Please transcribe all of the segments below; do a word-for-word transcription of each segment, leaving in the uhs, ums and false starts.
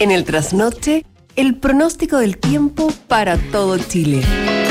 En el trasnoche, el pronóstico del tiempo para todo Chile.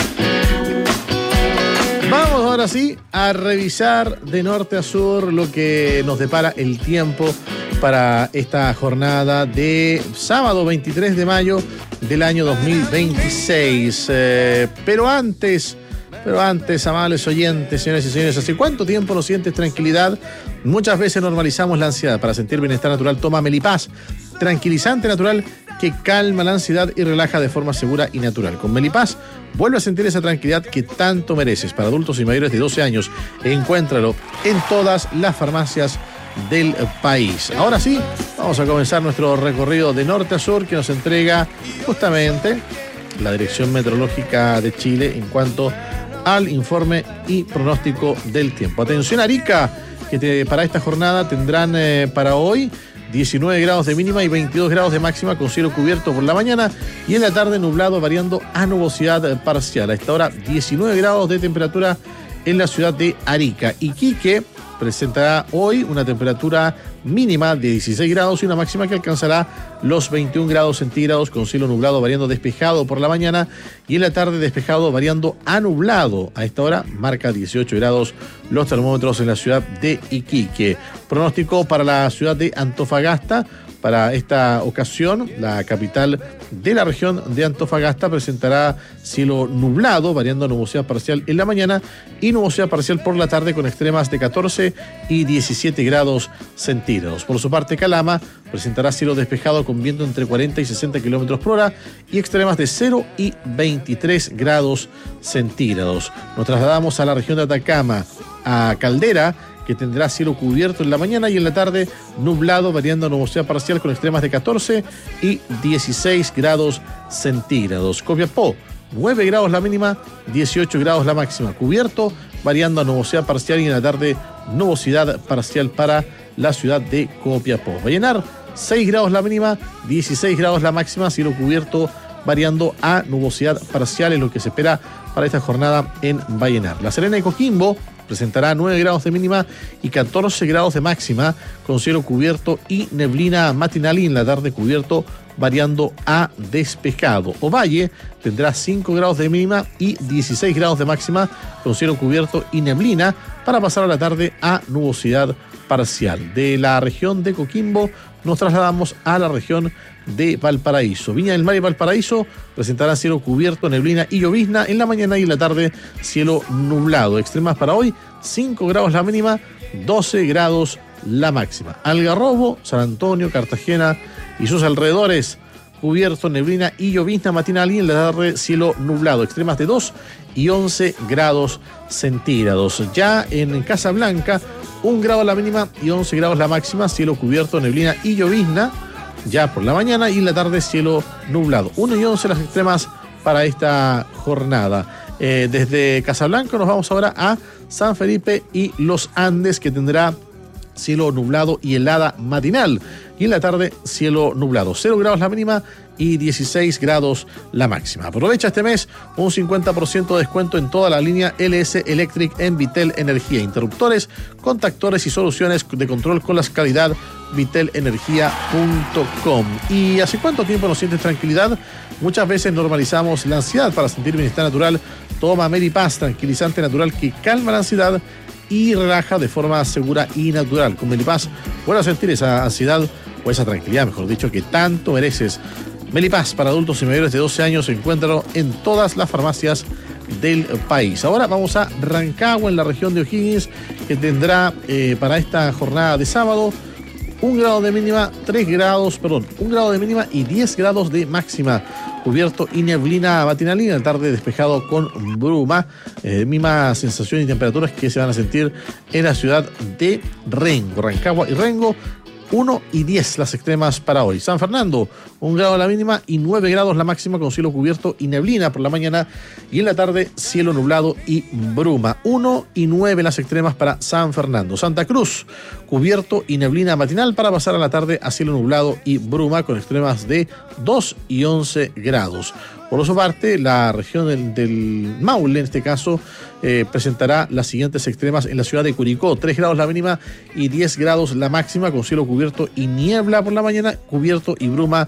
Vamos ahora sí a revisar de norte a sur lo que nos depara el tiempo para esta jornada de sábado veintitrés de mayo del año dos mil veintiséis. Eh, pero antes, pero antes, amables oyentes, señores y señores, ¿hace cuánto tiempo no sientes tranquilidad? Muchas veces normalizamos la ansiedad. Para sentir bienestar natural, toma Melipaz, tranquilizante natural que calma la ansiedad y relaja de forma segura y natural. Con Melipaz, vuelve a sentir esa tranquilidad que tanto mereces. Para adultos y mayores de doce años, encuéntralo en todas las farmacias del país. Ahora sí, vamos a comenzar nuestro recorrido de norte a sur que nos entrega justamente la Dirección Meteorológica de Chile en cuanto al informe y pronóstico del tiempo. Atención Arica, que te, para esta jornada tendrán eh, para hoy diecinueve grados de mínima y veintidós grados de máxima con cielo cubierto por la mañana y en la tarde nublado variando a nubosidad parcial. A esta hora diecinueve grados de temperatura en la ciudad de Arica. Iquique presentará hoy una temperatura mínima de dieciséis grados y una máxima que alcanzará los veintiún grados centígrados con cielo nublado variando despejado por la mañana y en la tarde despejado variando a nublado. A esta hora marca dieciocho grados los termómetros en la ciudad de Iquique. Pronóstico para la ciudad de Antofagasta. Para esta ocasión, la capital de la región de Antofagasta presentará cielo nublado, variando a nubosidad parcial en la mañana y nubosidad parcial por la tarde con extremas de catorce y diecisiete grados centígrados. Por su parte, Calama presentará cielo despejado con viento entre cuarenta y sesenta kilómetros por hora y extremas de cero y veintitrés grados centígrados. Nos trasladamos a la región de Atacama, a Caldera, que tendrá cielo cubierto en la mañana y en la tarde nublado, variando a nubosidad parcial con extremas de catorce y dieciséis grados centígrados. Copiapó, nueve grados la mínima, dieciocho grados la máxima. Cubierto, variando a nubosidad parcial y en la tarde nubosidad parcial para la ciudad de Copiapó. Vallenar, seis grados la mínima, dieciséis grados la máxima, cielo cubierto, variando a nubosidad parcial, es lo que se espera para esta jornada en Vallenar. La Serena y Coquimbo presentará nueve grados de mínima y catorce grados de máxima con cielo cubierto y neblina matinal y en la tarde cubierto variando a despejado. Ovalle tendrá cinco grados de mínima y dieciséis grados de máxima con cielo cubierto y neblina para pasar a la tarde a nubosidad parcial. De la región de Coquimbo nos trasladamos a la región de Valparaíso. Viña del Mar y Valparaíso presentará cielo cubierto, neblina y llovizna en la mañana y en la tarde cielo nublado. Extremas para hoy, cinco grados la mínima, doce grados la máxima. Algarrobo, San Antonio, Cartagena y sus alrededores, cubierto, neblina y llovizna matinal y en la tarde cielo nublado. Extremas de dos y once grados centígrados. Ya en Casablanca, un grado la mínima y once grados la máxima, cielo cubierto, neblina y llovizna ya por la mañana y en la tarde cielo nublado. uno y once las extremas para esta jornada. Eh, desde Casablanca nos vamos ahora a San Felipe y Los Andes, que tendrá cielo nublado y helada matinal. Y en la tarde cielo nublado. cero grados la mínima y dieciséis grados la máxima. Aprovecha este mes un cincuenta por ciento de descuento en toda la línea L S Electric en Vitel Energía. Interruptores, contactores y soluciones de control con la calidad vitel energía punto com. ¿Y hace cuánto tiempo no sientes tranquilidad? Muchas veces normalizamos la ansiedad. Para sentir bienestar natural, toma Melipaz, tranquilizante natural que calma la ansiedad y relaja de forma segura y natural. Con Melipaz, vuelve a sentir esa ansiedad o esa tranquilidad, mejor dicho, que tanto mereces. Melipaz para adultos y mayores de doce años, encuéntralo en todas las farmacias del país. Ahora vamos a Rancagua, en la región de O'Higgins, que tendrá eh, para esta jornada de sábado un grado de mínima, tres grados, perdón, un grado de mínima y diez grados de máxima. Cubierto y neblina matinal y en la tarde despejado con bruma. Eh, misma sensación y temperaturas que se van a sentir en la ciudad de Rengo. Rancagua y Rengo, uno y diez las extremas para hoy. San Fernando, un grado la mínima y nueve grados la máxima con cielo cubierto y neblina por la mañana y en la tarde cielo nublado y bruma. uno y nueve las extremas para San Fernando. Santa Cruz, cubierto y neblina matinal para pasar a la tarde a cielo nublado y bruma con extremas de dos y once grados. Por su parte, la región del, del Maule, en este caso, eh, presentará las siguientes extremas en la ciudad de Curicó. tres grados la mínima y diez grados la máxima, con cielo cubierto y niebla por la mañana, cubierto y bruma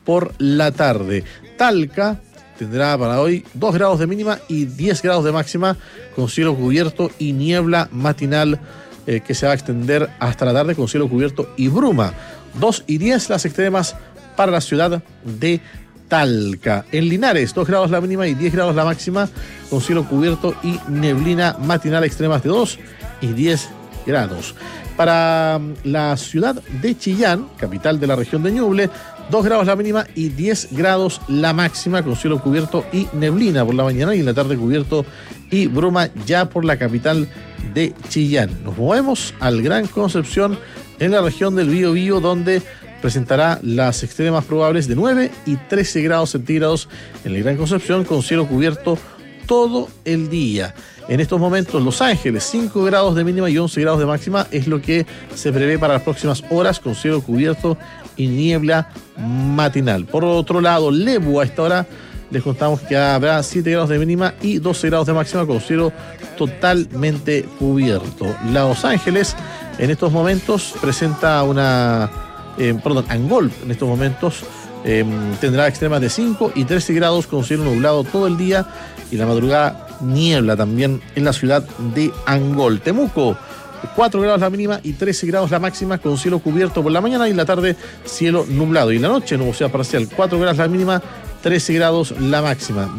por la tarde. Talca tendrá para hoy dos grados de mínima y diez grados de máxima, con cielo cubierto y niebla matinal eh, que se va a extender hasta la tarde con cielo cubierto y bruma. dos y diez las extremas para la ciudad de Talca. En Linares, dos grados la mínima y diez grados la máxima, con cielo cubierto y neblina matinal, extremas de dos y diez grados. Para la ciudad de Chillán, capital de la región de Ñuble, dos grados la mínima y diez grados la máxima, con cielo cubierto y neblina por la mañana, y en la tarde cubierto y bruma ya por la capital de Chillán. Nos movemos al Gran Concepción, en la región del Biobío, donde presentará las extremas probables de nueve y trece grados centígrados en el Gran Concepción, con cielo cubierto todo el día. En estos momentos, Los Ángeles, cinco grados de mínima y once grados de máxima es lo que se prevé para las próximas horas, con cielo cubierto y niebla matinal. Por otro lado, Lebu, a esta hora les contamos que habrá siete grados de mínima y doce grados de máxima, con cielo totalmente cubierto. Los Ángeles en estos momentos presenta una... Eh, perdón, Angol en estos momentos eh, tendrá extremas de cinco y trece grados, con cielo nublado todo el día, y la madrugada niebla también en la ciudad de Angol. Temuco, cuatro grados la mínima y trece grados la máxima, con cielo cubierto por la mañana, y en la tarde cielo nublado, y en la noche nubosidad parcial, cuatro grados la mínima, trece grados la máxima.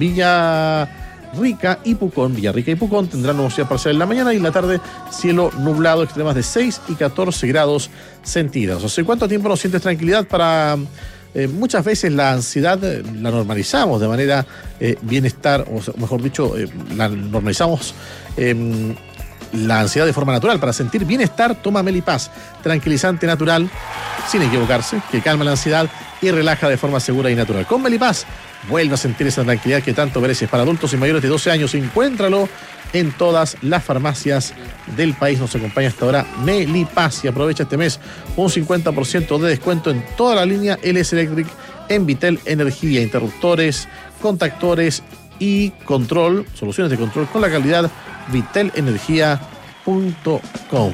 Villarrica y Pucón, Villarrica y Pucón tendrán nubosidad parcial en la mañana, y en la tarde cielo nublado, extremas de seis y catorce grados centígrados. ¿Hace cuánto tiempo no sientes tranquilidad? Para eh, muchas veces la ansiedad eh, la normalizamos de manera eh, bienestar, o mejor dicho, eh, la normalizamos eh, la ansiedad de forma natural. Para sentir bienestar, toma Melipaz, tranquilizante natural, sin equivocarse, que calma la ansiedad y relaja de forma segura y natural. Con Melipaz, vuelve a sentir esa tranquilidad que tanto mereces. Para adultos y mayores de doce años, encuéntralo en todas las farmacias del país. Nos acompaña hasta ahora Melipaz, y aprovecha este mes un cincuenta por ciento de descuento en toda la línea L S Electric en Vitel Energía, interruptores, contactores y control, soluciones de control con la calidad vitel energía punto com.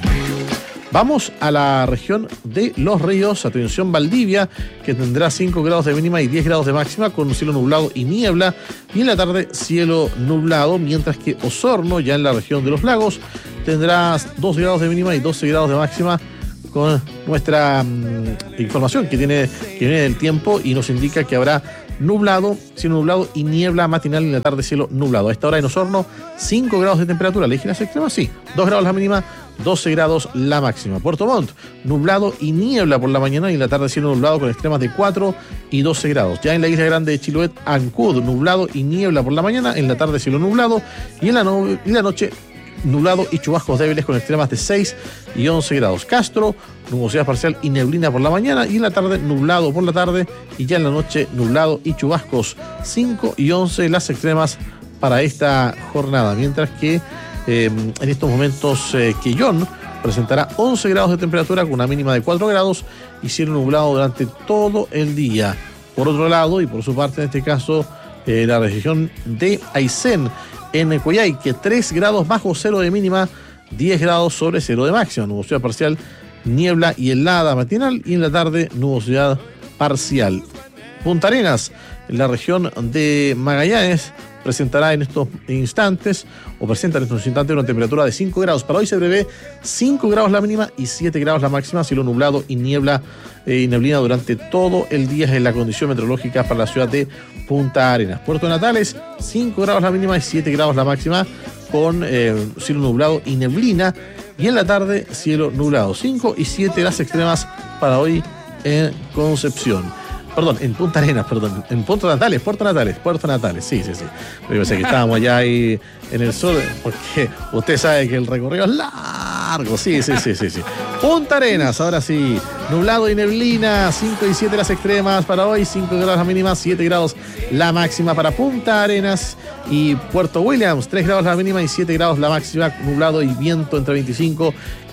Vamos a la región de Los Ríos. Atención, Valdivia, que tendrá cinco grados de mínima y diez grados de máxima, con cielo nublado y niebla, y en la tarde cielo nublado, mientras que Osorno, ya en la región de Los Lagos, tendrá dos grados de mínima y doce grados de máxima, con nuestra mmm, información que tiene que viene del tiempo, y nos indica que habrá nublado, cielo nublado y niebla matinal, en la tarde cielo nublado. A esta hora en Osorno, cinco grados de temperatura. ¿Le dije las extremas? Sí. dos grados la mínima, doce grados la máxima. Puerto Montt, nublado y niebla por la mañana, y en la tarde cielo nublado, con extremas de cuatro y doce grados. Ya en la isla grande de Chiloé, Ancud, nublado y niebla por la mañana, en la tarde cielo nublado, y en la, no- y la noche nublado y chubascos débiles, con extremas de seis y once grados. Castro, nubosidad parcial y neblina por la mañana, y en la tarde nublado por la tarde, y ya en la noche nublado y chubascos, cinco y once las extremas para esta jornada. Mientras que eh, en estos momentos eh, Quellón presentará once grados de temperatura, con una mínima de cuatro grados, y cielo nublado durante todo el día. Por otro lado, y por su parte en este caso, eh, la región de Aysén, en Coyhaique, tres grados bajo cero de mínima, diez grados sobre cero de máxima, nubosidad parcial, niebla y helada matinal, y en la tarde nubosidad parcial. Punta Arenas, en la región de Magallanes, presentará en estos instantes, o presenta en estos instantes, una temperatura de cinco grados. Para hoy se prevé cinco grados la mínima y siete grados la máxima, cielo nublado y niebla eh, y neblina durante todo el día, en la condición meteorológica para la ciudad de Punta Arenas. Puerto Natales, cinco grados la mínima y siete grados la máxima, con eh, cielo nublado y neblina, y en la tarde cielo nublado. cinco y siete las extremas para hoy en Concepción. Perdón, en Punta Arenas, perdón, en Puerto Natales, Puerto Natales, Puerto Natales, sí, sí, sí. Yo pensé que estábamos allá ahí en el sur, porque usted sabe que el recorrido es largo, sí, sí, sí, sí, sí. Punta Arenas, ahora sí, nublado y neblina, cinco y siete las extremas para hoy, cinco grados la mínima, siete grados la máxima para Punta Arenas. Y Puerto Williams, tres grados la mínima y siete grados la máxima, nublado y viento entre veinticinco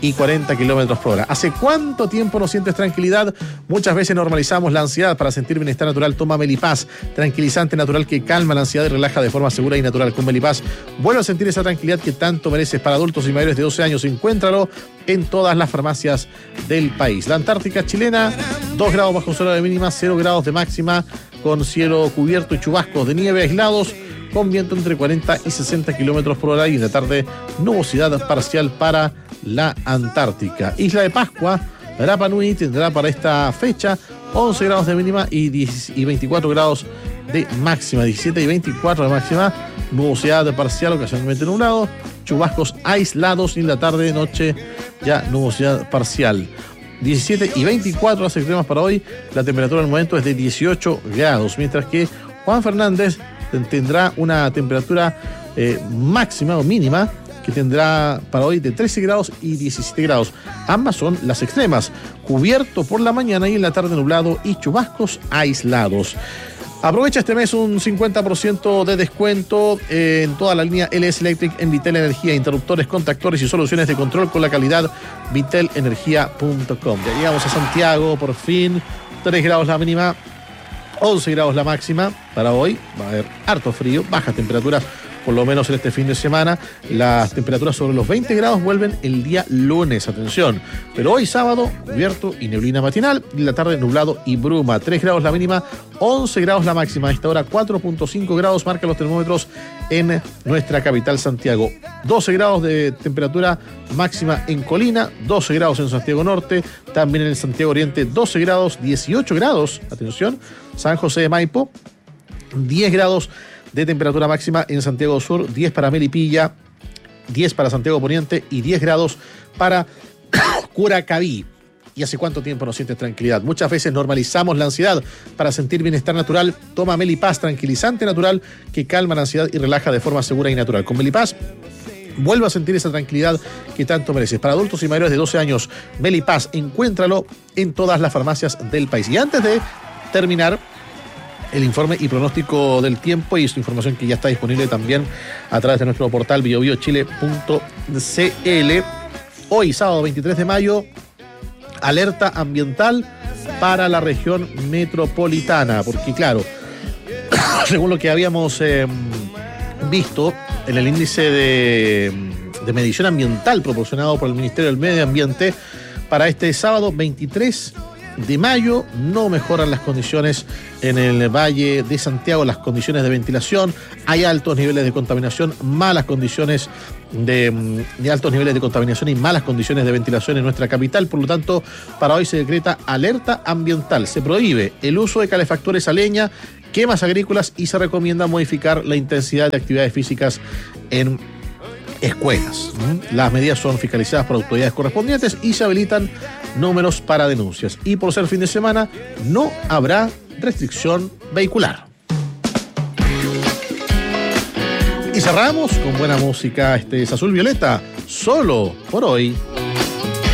y cuarenta kilómetros por hora. ¿Hace cuánto tiempo no sientes tranquilidad? Muchas veces normalizamos la ansiedad. Para sentir bienestar natural, toma Melipaz, tranquilizante natural que calma la ansiedad y relaja de forma segura y natural. Con Melipaz, vuelve a sentir esa tranquilidad que tanto mereces. Para adultos y mayores de doce años, encuéntralo en todas las farmacias del país. La Antártica chilena, dos grados bajo cero de mínima, cero grados de máxima, con cielo cubierto y chubascos de nieve aislados, con viento entre cuarenta y sesenta kilómetros por hora, y en la tarde nubosidad parcial para la Antártica. Isla de Pascua, Rapa Nui tendrá para esta fecha once grados de mínima y, diez, y veinticuatro grados de máxima, diecisiete y veinticuatro de máxima, nubosidad parcial ocasionalmente nublado, chubascos aislados, y en la tarde noche ya nubosidad parcial. diecisiete y veinticuatro las extremas para hoy. La temperatura al momento es de dieciocho grados, mientras que Juan Fernández tendrá una temperatura eh, máxima o mínima que tendrá para hoy de trece grados y diecisiete grados. Ambas son las extremas. Cubierto por la mañana y en la tarde nublado y chubascos aislados. Aprovecha este mes un cincuenta por ciento de descuento en toda la línea L S Electric en Vitel Energía, interruptores, contactores y soluciones de control con la calidad vitel energía punto com. Ya llegamos a Santiago, por fin. tres grados la mínima, once grados la máxima. Para hoy va a haber harto frío, bajas temperaturas, por lo menos en este fin de semana. Las temperaturas sobre los veinte grados vuelven el día lunes, atención. Pero hoy sábado, cubierto y neblina matinal, y la tarde nublado y bruma. tres grados la mínima, once grados la máxima. A esta hora cuatro punto cinco grados marcan los termómetros en nuestra capital Santiago. doce grados de temperatura máxima en Colina, doce grados en Santiago Norte, también en el Santiago Oriente doce grados, dieciocho grados, atención, San José de Maipo, diez grados de temperatura máxima en Santiago Sur, diez para Melipilla, diez para Santiago Poniente y diez grados para Curacaví. ¿Y hace cuánto tiempo no sientes tranquilidad? Muchas veces normalizamos la ansiedad. Para sentir bienestar natural, toma Melipaz, tranquilizante natural que calma la ansiedad y relaja de forma segura y natural. Con Melipaz, vuelve a sentir esa tranquilidad que tanto mereces. Para adultos y mayores de doce años, Melipaz, encuéntralo en todas las farmacias del país. Y antes de terminar el informe y pronóstico del tiempo y su información que ya está disponible también a través de nuestro portal bio bio chile punto c l. Hoy, sábado veintitrés de mayo, alerta ambiental para la región metropolitana, porque claro, según lo que habíamos eh, visto en el índice de, de medición ambiental proporcionado por el Ministerio del Medio Ambiente, para este sábado veintitrés de mayo no mejoran las condiciones en el Valle de Santiago, las condiciones de ventilación, hay altos niveles de contaminación, malas condiciones de, de altos niveles de contaminación y malas condiciones de ventilación en nuestra capital. Por lo tanto, para hoy se decreta alerta ambiental. Se prohíbe el uso de calefactores a leña, quemas agrícolas y se recomienda modificar la intensidad de actividades físicas en escuelas. Las medidas son fiscalizadas por autoridades correspondientes y se habilitan números para denuncias. Y por ser fin de semana, no habrá restricción vehicular. Y cerramos con buena música. Este es Azul Violeta, solo por hoy.